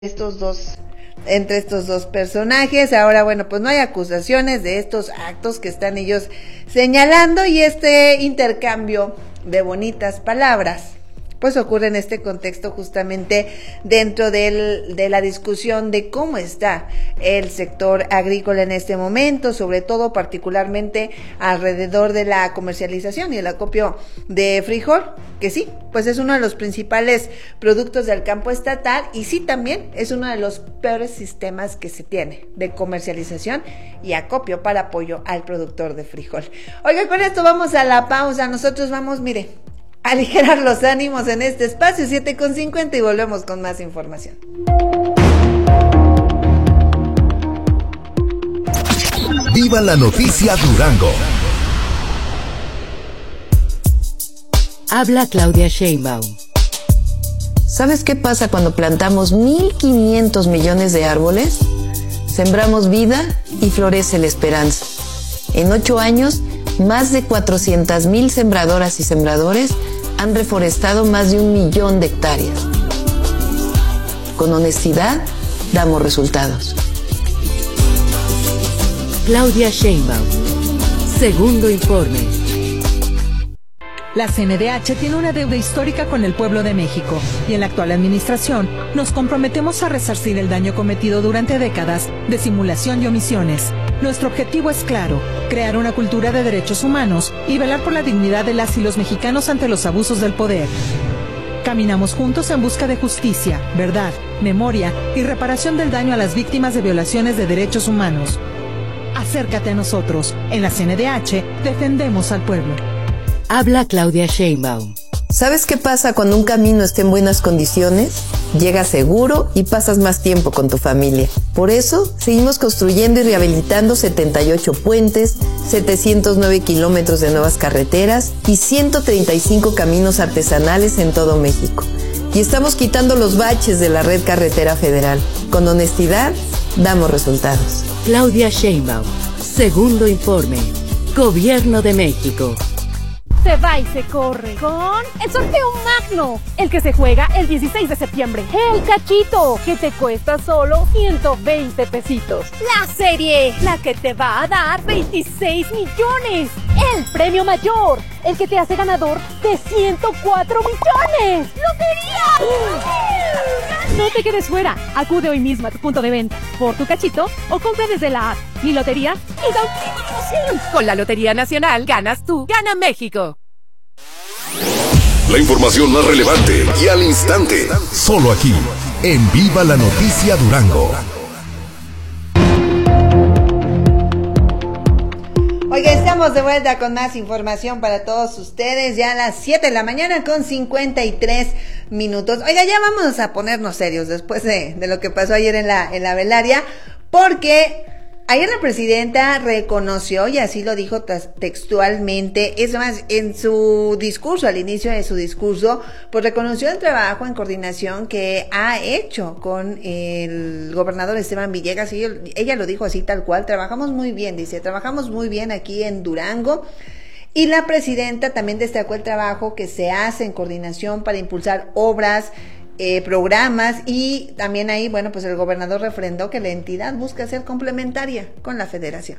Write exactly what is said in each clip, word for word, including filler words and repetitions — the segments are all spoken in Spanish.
estos dos entre estos dos personajes. Ahora, bueno, pues no hay acusaciones de estos actos que están ellos señalando, y este intercambio de bonitas palabras pues ocurre en este contexto justamente dentro del, de la discusión de cómo está el sector agrícola en este momento, sobre todo particularmente alrededor de la comercialización y el acopio de frijol, que sí, pues es uno de los principales productos del campo estatal, y sí también es uno de los peores sistemas que se tiene de comercialización y acopio para apoyo al productor de frijol. Oiga, con esto vamos a la pausa. Nosotros vamos, mire, a aligerar los ánimos en este espacio, siete con cincuenta, y volvemos con más información. Viva la noticia Durango. Habla Claudia Sheinbaum. ¿Sabes qué pasa cuando plantamos mil quinientos millones de árboles? Sembramos vida y florece la esperanza. En ocho años, más de cuatrocientas mil sembradoras y sembradores han reforestado más de un millón de hectáreas. Con honestidad, damos resultados. Claudia Sheinbaum. Segundo informe. La C N D H tiene una deuda histórica con el pueblo de México, y en la actual administración nos comprometemos a resarcir el daño cometido durante décadas de simulación y omisiones. Nuestro objetivo es claro: crear una cultura de derechos humanos y velar por la dignidad de las y los mexicanos ante los abusos del poder. Caminamos juntos en busca de justicia, verdad, memoria y reparación del daño a las víctimas de violaciones de derechos humanos. Acércate a nosotros. En la C N D H defendemos al pueblo. Habla Claudia Sheinbaum. ¿Sabes qué pasa cuando un camino está en buenas condiciones? Llegas seguro y pasas más tiempo con tu familia. Por eso, seguimos construyendo y rehabilitando setenta y ocho puentes, setecientos nueve kilómetros de nuevas carreteras y ciento treinta y cinco caminos artesanales en todo México. Y estamos quitando los baches de la red carretera federal. Con honestidad, damos resultados. Claudia Sheinbaum. Segundo informe. Gobierno de México. Se va y se corre con el sorteo magno, el que se juega el dieciséis de septiembre. El cachito, que te cuesta solo ciento veinte pesitos. La serie, la que te va a dar veintiséis millones. El premio mayor, el que te hace ganador de ciento cuatro millones. ¡Lotería! No te quedes fuera. Acude hoy mismo a tu punto de venta por tu cachito o compra desde la app Mi Lotería y da un promoción. Con la Lotería Nacional ganas tú, gana México. La información más relevante y al instante. Solo aquí, en Viva la Noticia Durango. Oiga, estamos de vuelta con más información para todos ustedes, ya a las siete de la mañana con cincuenta y tres minutos. Oiga, ya vamos a ponernos serios después de, de lo que pasó ayer en la, en la velaria, porque ayer la presidenta reconoció, y así lo dijo textualmente, es más, en su discurso, al inicio de su discurso, pues reconoció el trabajo en coordinación que ha hecho con el gobernador Esteban Villegas, y ella lo dijo así tal cual: trabajamos muy bien, dice, trabajamos muy bien aquí en Durango. Y la presidenta también destacó el trabajo que se hace en coordinación para impulsar obras, Eh, programas, y también ahí, bueno, pues el gobernador refrendó que la entidad busca ser complementaria con la federación.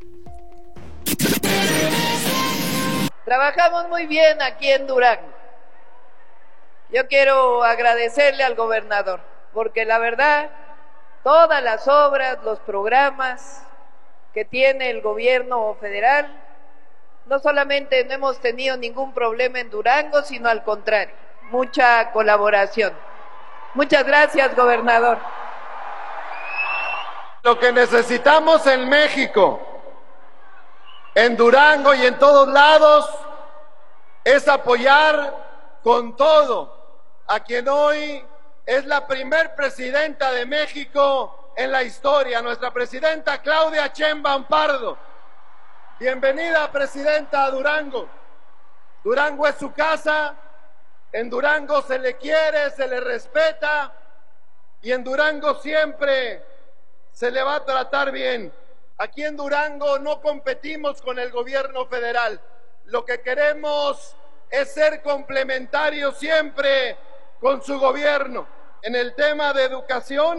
Trabajamos muy bien aquí en Durango. Yo quiero agradecerle al gobernador, porque la verdad, todas las obras, los programas que tiene el gobierno federal, no solamente no hemos tenido ningún problema en Durango, sino al contrario, mucha colaboración. Muchas gracias, gobernador. Lo que necesitamos en México, en Durango y en todos lados, es apoyar con todo a quien hoy es la primer presidenta de México en la historia, nuestra presidenta Claudia Sheinbaum Pardo. Bienvenida, presidenta, a Durango. Durango es su casa. En Durango se le quiere, se le respeta, y en Durango siempre se le va a tratar bien. Aquí en Durango no competimos con el gobierno federal. Lo que queremos es ser complementarios siempre con su gobierno. En el tema de educación,